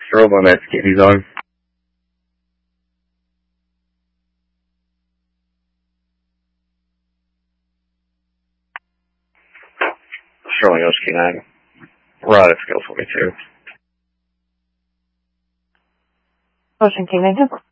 Strobe on that skinny dog. Sterling Oski 9. Rod at scale 42. Ocean King 9.